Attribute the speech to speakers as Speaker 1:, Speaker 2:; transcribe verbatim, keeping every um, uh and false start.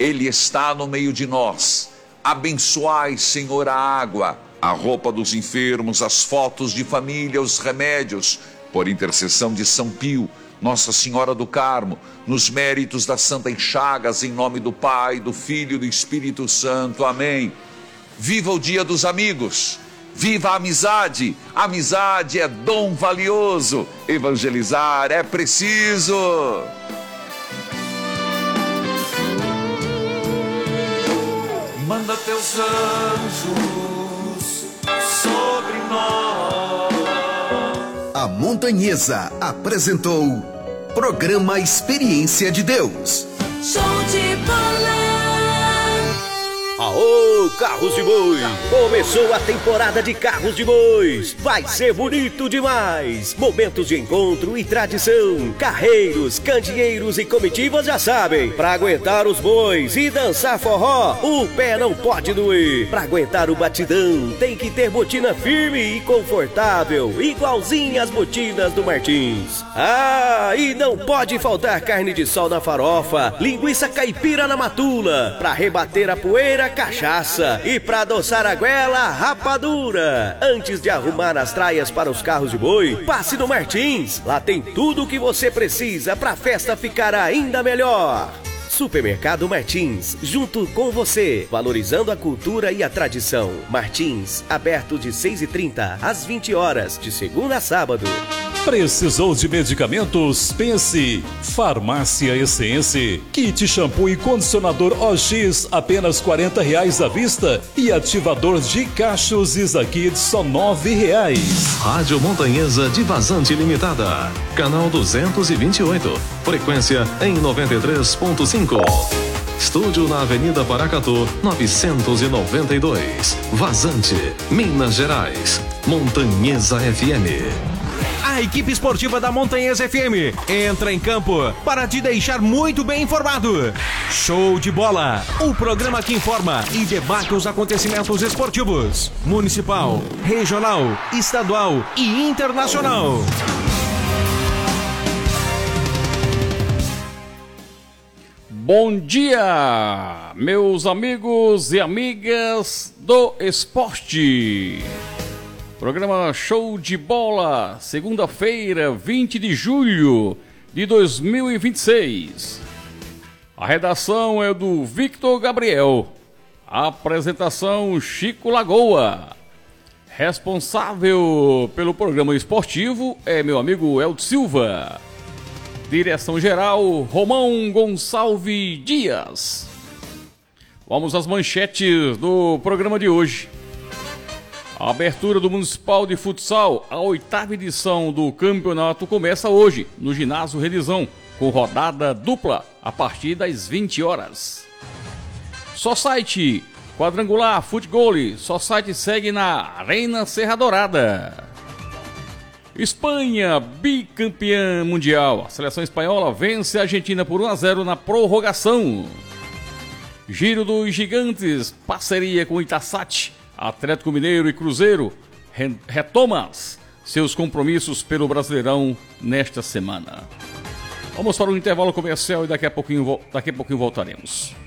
Speaker 1: Ele está no meio de nós. Abençoai, Senhor, a água, a roupa dos enfermos, as fotos de família, os remédios, por intercessão de São Pio, Nossa Senhora do Carmo, nos méritos das Santas Chagas, em nome do Pai, do Filho e do Espírito Santo. Amém. Viva o Dia dos Amigos. Viva a amizade. A amizade é dom valioso. Evangelizar é preciso. Manda teus anjos sobre nós.
Speaker 2: A Montanhesa apresentou Programa Experiência de Deus.
Speaker 3: Show de bola.
Speaker 4: Aô, carros de boi! Começou a temporada de carros de bois. Vai ser bonito demais. Momentos de encontro e tradição. Carreiros, candeeiros e comitivas já sabem. Pra aguentar os bois e dançar forró, o pé não pode doer. Pra aguentar o batidão, tem que ter botina firme e confortável, igualzinha as botinas do Martins. Ah, e não pode faltar carne de sol na farofa, linguiça caipira na matula, pra rebater a poeira, cachaça, e pra adoçar a goela, rapadura. Antes de arrumar as traias para os carros de boi, passe no Martins. Lá tem tudo o que você precisa pra festa ficar ainda melhor. Supermercado Martins, junto com você, valorizando a cultura e a tradição. Martins, aberto de seis e trinta às vinte horas, de segunda a sábado.
Speaker 5: Precisou de medicamentos? Pense. Farmácia Essência. Kit shampoo e condicionador O X, apenas quarenta reais à vista. E ativador de cachos Isakid, só nove reais.
Speaker 6: Rádio Montanhesa de Vazante Limitada. Canal duzentos e vinte e oito. Frequência em noventa e três ponto cinco. Estúdio na Avenida Paracatu, novecentos e noventa e dois. Vazante, Minas Gerais. Montanhesa F M.
Speaker 7: A equipe esportiva da Montanhesa F M entra em campo para te deixar muito bem informado. Show de bola, o programa que informa e debate os acontecimentos esportivos, municipal, regional, estadual e internacional.
Speaker 8: Bom dia, meus amigos e amigas do esporte. Programa Show de Bola, segunda-feira, vinte de julho de dois mil e vinte e seis. A redação é do Victor Gabriel. A apresentação, Chico Lagoa. Responsável pelo programa esportivo é meu amigo Eldo Silva. Direção-geral, Romão Gonçalves Dias. Vamos às manchetes do programa de hoje. A abertura do Municipal de Futsal, a oitava edição do campeonato, começa hoje, no ginásio Redizão, com rodada dupla, a partir das vinte horas. Society, quadrangular, futebol, Society segue na Arena Serra Dourada. Espanha, bicampeã mundial. A seleção espanhola vence a Argentina por um a zero na prorrogação. Giro dos Gigantes, parceria com Itaçat, Atlético Mineiro e Cruzeiro retomam seus compromissos pelo Brasileirão nesta semana. Vamos para um intervalo comercial e daqui a pouquinho, daqui a pouquinho voltaremos.